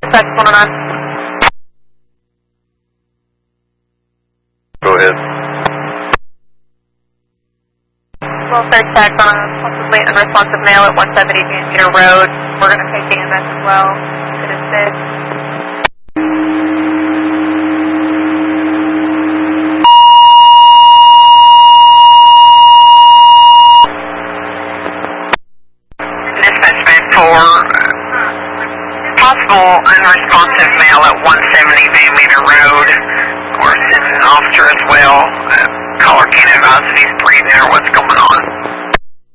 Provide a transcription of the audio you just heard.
Dispatch 109. Go ahead. We'll search tax on a possibly unresponsive male at 170 Meter Road. We're going to take AMS as well. It is 6. Dispatch for possible unresponsive male at 170 Van Meter Road. Of course, it's an officer as well. Caller can't advise if he's breathing or what's going on.